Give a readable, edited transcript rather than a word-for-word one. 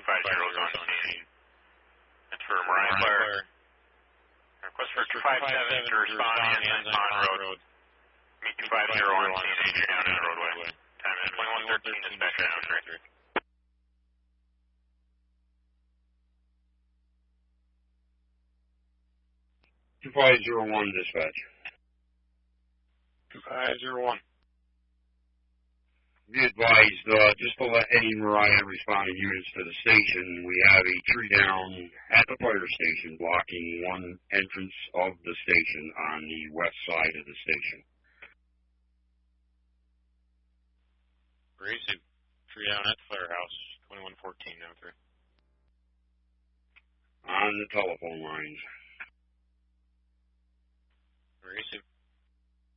250 is on scene. That's for Mariah Fire. Request for 257 to respond to Ensign Pond Road. Meet 250 on scene, Adrian down the roadway. Time is 21:13, dispatch down 3. 2501 dispatch. 2501. Be advised, just to let any Mariah responding units to the station, we have a tree down at the fire station blocking one entrance of the station on the west side of the station. Received. Tree down at the firehouse, 2114 now 3. On the telephone lines.